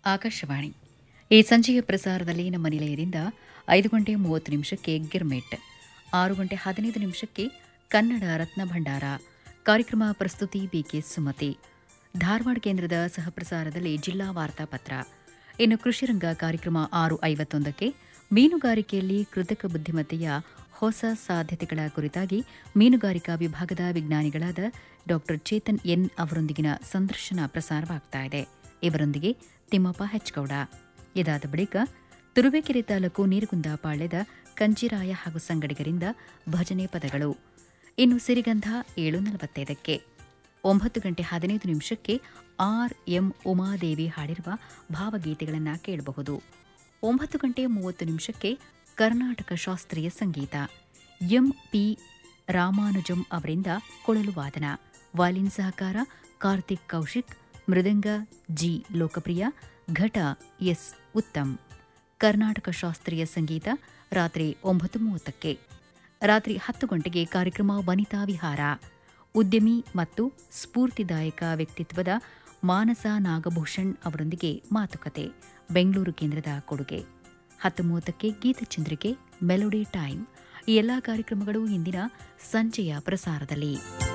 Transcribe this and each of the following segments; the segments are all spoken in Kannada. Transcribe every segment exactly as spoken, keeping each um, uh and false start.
ಆಕಾಶವಾಣಿ ಈ ಸಂಜೆಯ ಪ್ರಸಾರದಲ್ಲಿ ನಮ್ಮ ನಿಲಯದಿಂದ ಐದು ಗಂಟೆ ಮೂವತ್ತು ನಿಮಿಷಕ್ಕೆ ಗಿರ್ಮೆಟ್, ಆರು ಗಂಟೆ ಹದಿನೈದು ನಿಮಿಷಕ್ಕೆ ಕನ್ನಡ ರತ್ನ ಭಂಡಾರ ಕಾರ್ಯಕ್ರಮ ಪ್ರಸ್ತುತಿ ಬಿಕೆ ಸುಮತಿ. ಧಾರವಾಡ ಕೇಂದ್ರದ ಸಹಪ್ರಸಾರದಲ್ಲಿ ಜಿಲ್ಲಾ ವಾರ್ತಾಪತ್ರ. ಇನ್ನು ಕೃಷಿರಂಗ ಕಾರ್ಯಕ್ರಮ ಆರು ಐವತ್ತೊಂದಕ್ಕೆ ಮೀನುಗಾರಿಕೆಯಲ್ಲಿ ಕೃತಕ ಬುದ್ಧಿಮತ್ತೆಯ ಹೊಸ ಸಾಧ್ಯತೆಗಳ ಕುರಿತಾಗಿ ಮೀನುಗಾರಿಕಾ ವಿಭಾಗದ ವಿಜ್ಞಾನಿಗಳಾದ ಡಾ ಚೇತನ್ ಎನ್ ಅವರೊಂದಿಗಿನ ಸಂದರ್ಶನ ಪ್ರಸಾರವಾಗುತ್ತಿದೆ. ಇವರೊಂದಿಗೆ ತಿಮ್ಮಪ್ಪ ಹೆಚ್ಗೌಡ. ಇದಾದ ಬಳಿಕ ತುರುವೇಕೆರೆ ತಾಲೂಕು ನೀರುಗುಂದ ಪಾಳ್ಯದ ಕಂಜಿರಾಯ ಹಾಗೂ ಸಂಗಡಿಗರಿಂದ ಭಜನೆ ಪದಗಳು. ಇನ್ನು ಸಿರಿಗಂಧ ಏಳು ನಲವತ್ತೈದಕ್ಕೆ ಒಂಬತ್ತು ಗಂಟೆ ಹದಿನೈದು ನಿಮಿಷಕ್ಕೆ ಆರ್ ಎಂ ಉಮಾದೇವಿ ಹಾಡಿರುವ ಭಾವಗೀತೆಗಳನ್ನು ಕೇಳಬಹುದು. ಒಂಬತ್ತು ಗಂಟೆ ಮೂವತ್ತು ನಿಮಿಷಕ್ಕೆ ಕರ್ನಾಟಕ ಶಾಸ್ತ್ರೀಯ ಸಂಗೀತ, ಎಂ ಪಿ ರಾಮಾನುಜಂ ಅವರಿಂದ ಕೊಳಲು ವಾದನ, ವಾಲಿನ್ ಸಹಕಾರ ಕಾರ್ತಿಕ್ ಕೌಶಿಕ್, ಮೃದಂಗ ಜಿ ಲೋಕಪ್ರಿಯ, ಘಟ ಎಸ್ ಉತ್ತಮ್. ಕರ್ನಾಟಕ ಶಾಸ್ತ್ರೀಯ ಸಂಗೀತ ರಾತ್ರಿ ಒಂಬತ್ತು ಮೂವತ್ತಕ್ಕೆ. ರಾತ್ರಿ ಹತ್ತು ಗಂಟೆಗೆ ಕಾರ್ಯಕ್ರಮ ವನಿತಾ ವಿಹಾರ, ಉದ್ಯಮಿ ಮತ್ತು ಸ್ಫೂರ್ತಿದಾಯಕ ವ್ಯಕ್ತಿತ್ವದ ಮಾನಸ ನಾಗಭೂಷಣ್ ಅವರೊಂದಿಗೆ ಮಾತುಕತೆ, ಬೆಂಗಳೂರು ಕೇಂದ್ರದ ಕೊಡುಗೆ. ಹತ್ತು ಮೂವತ್ತಕ್ಕೆ ಗೀತಚಂದ್ರಿಕೆ ಮೆಲೋಡಿ ಟೈಮ್. ಈ ಎಲ್ಲಾ ಕಾರ್ಯಕ್ರಮಗಳು ಇಂದಿನ ಸಂಜೆಯ ಪ್ರಸಾರದಲ್ಲಿ.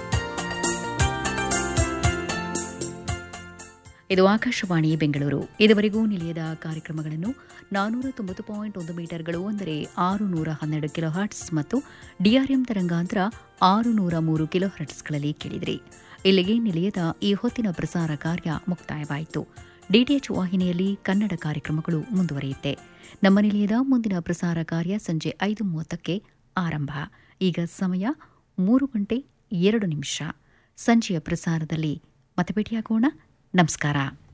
ಇದು ಆಕಾಶವಾಣಿ ಬೆಂಗಳೂರು. ಇದುವರೆಗೂ ನಿಲಯದ ಕಾರ್ಯಕ್ರಮಗಳನ್ನು ನಾನ್ನೂರ ತೊಂಬತ್ತು ಪಾಯಿಂಟ್ ಒಂದು ಮೀಟರ್ಗಳು ಅಂದರೆ ಆರು ನೂರ ಹನ್ನೆರಡು ಕಿಲೋ ಹರ್ಟ್ಸ್ ಮತ್ತು ಡಿಆರ್ಎಂ ತರಂಗಾಂತರ ಆರು ನೂರ ಮೂರು ಕಿಲೋ ಹರ್ಟ್ಸ್ಗಳಲ್ಲಿ ಕೇಳಿದಿರಿ. ಇಲ್ಲಿಗೆ ನಿಲಯದ ಈ ಹೊತ್ತಿನ ಪ್ರಸಾರ ಕಾರ್ಯ ಮುಕ್ತಾಯವಾಯಿತು. ಡಿಟಿಎಚ್ ವಾಹಿನಿಯಲ್ಲಿ ಕನ್ನಡ ಕಾರ್ಯಕ್ರಮಗಳು ಮುಂದುವರಿಯುತ್ತೆ. ನಮ್ಮ ನಿಲಯದ ಮುಂದಿನ ಪ್ರಸಾರ ಕಾರ್ಯ ಸಂಜೆ ಐದು ಮೂವತ್ತಕ್ಕೆ ಆರಂಭ. ಈಗ ಸಮಯ ಮೂರು ಗಂಟೆ ಎರಡು ನಿಮಿಷ. ಸಂಜೆಯ ಪ್ರಸಾರದಲ್ಲಿ ಮತ್ತೆ ಭೇಟಿಯಾಗೋಣ. ನಮಸ್ಕಾರ.